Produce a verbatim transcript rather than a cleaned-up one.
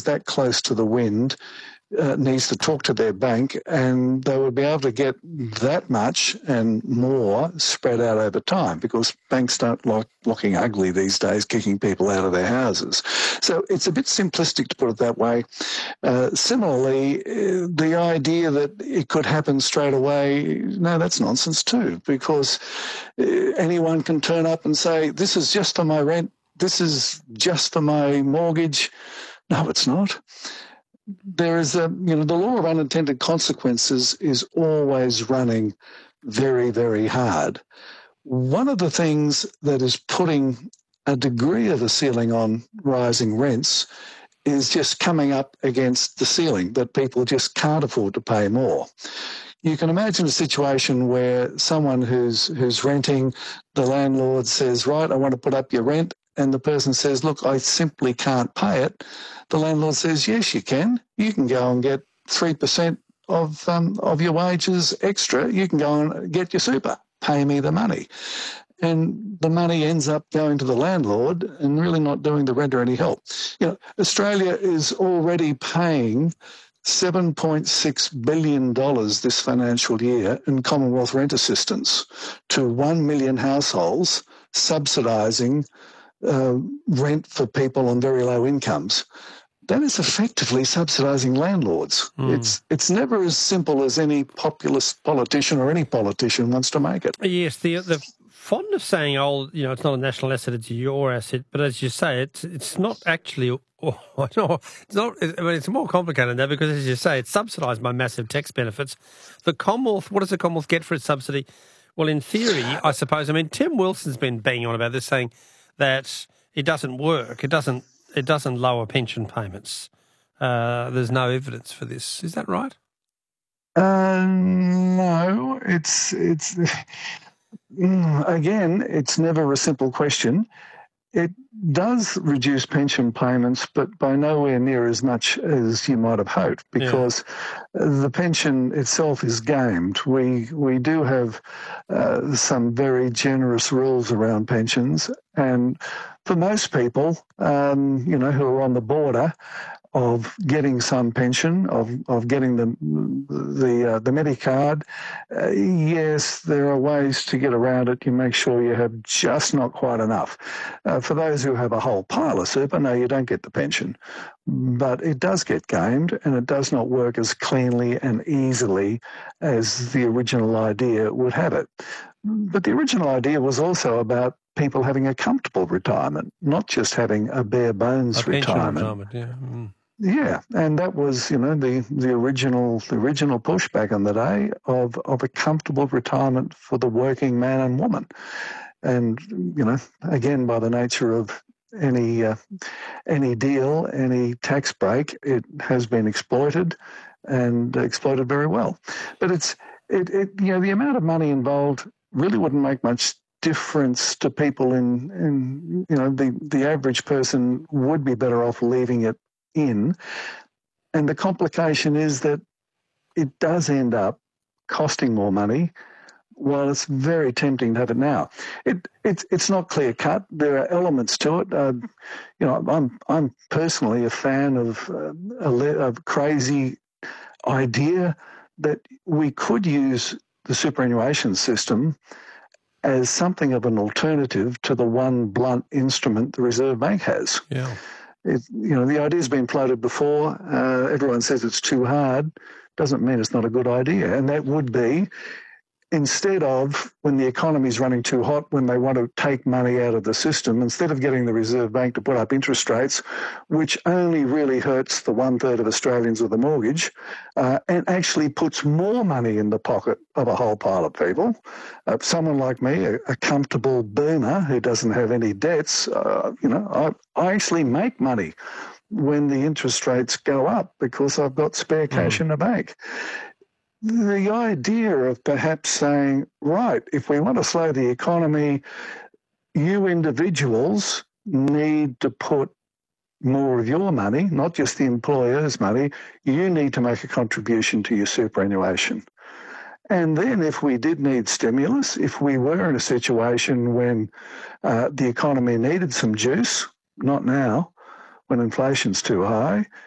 that close to the wind uh, needs to talk to their bank, and they would be able to get that much and more spread out over time, because banks don't like looking ugly these days, kicking people out of their houses. So it's a bit simplistic to put it that way. Uh, similarly, uh, the idea that it could happen straight away, no, that's nonsense too, because uh, anyone can turn up and say, this is just for my rent, this is just for my mortgage. No, it's not. There is a, you know, the law of unintended consequences is always running very, very hard. One of the things that is putting a degree of a ceiling on rising rents is just coming up against the ceiling, that people just can't afford to pay more. You can imagine a situation where someone who's who's renting, the landlord says, right, I want to put up your rent, and the person says, look, I simply can't pay it. The landlord says, yes, you can. You can go and get three percent of um, of your wages extra. You can go and get your super. Pay me the money. And the money ends up going to the landlord and really not doing the renter any help. You know, Australia is already paying seven point six billion dollars this financial year in Commonwealth rent assistance to one million households, subsidising uh, rent for people on very low incomes. That is effectively subsidising landlords. Mm. It's it's never as simple as any populist politician or any politician wants to make it. Yes, the the fond of saying, "Oh, you know, it's not a national asset; it's your asset." But as you say, it's it's not actually. Oh, no, it's not. I mean, it's more complicated than that, because, as you say, it's subsidised by massive tax benefits. The Commonwealth, what does the Commonwealth get for its subsidy? Well, in theory, I suppose. I mean, Tim Wilson's been banging on about this, saying that it doesn't work. It doesn't. It doesn't lower pension payments. Uh, there's no evidence for this. Is that right? Uh, no, it's it's again, it's never a simple question. It does reduce pension payments, but by nowhere near as much as you might have hoped, because yeah. the pension itself is gamed. We we do have uh, some very generous rules around pensions, and for most people, um, you know, who are on the border of getting some pension, of of getting the the uh, the Medicard, uh, yes, there are ways to get around it. You make sure you have just not quite enough. Uh, for those who have a whole pile of super, no, you don't get the pension, but it does get gamed, and it does not work as cleanly and easily as the original idea would have it. But the original idea was also about people having a comfortable retirement, not just having a bare bones a retirement. retirement yeah. Mm. Yeah, and that was, you know, the, the original the original push back in the day of, of a comfortable retirement for the working man and woman. And, you know, again, by the nature of any uh, any deal, any tax break, it has been exploited, and exploited very well. But it's it, it you know, the amount of money involved really wouldn't make much difference to people. In, in you know, the, the average person would be better off leaving it in. And the complication is that it does end up costing more money, while it's very tempting to have it now. It, it's it's not clear cut. There are elements to it. Uh, you know, I'm I'm personally a fan of uh, a, a crazy idea that we could use the superannuation system as something of an alternative to the one blunt instrument the Reserve Bank has. Yeah. It, you know, the idea's been floated before. Uh, everyone says it's too hard. Doesn't mean it's not a good idea. And that would be, instead of, when the economy's running too hot, when they want to take money out of the system, instead of getting the Reserve Bank to put up interest rates, which only really hurts the one-third of Australians with a mortgage, uh, and actually puts more money in the pocket of a whole pile of people, uh, someone like me, a, a comfortable boomer who doesn't have any debts, uh, you know, I, I actually make money when the interest rates go up because I've got spare cash mm. in the bank. The idea of perhaps saying, right, if we want to slow the economy, you individuals need to put more of your money, not just the employer's money, you need to make a contribution to your superannuation. And then if we did need stimulus, if we were in a situation when uh, the economy needed some juice, not now, when inflation's too high,